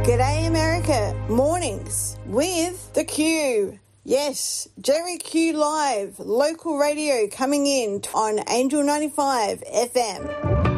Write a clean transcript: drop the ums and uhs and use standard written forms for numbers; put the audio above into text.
G'day America, mornings with The Q. Yes, Jerry Q Live, local radio coming in on Angel 95 FM.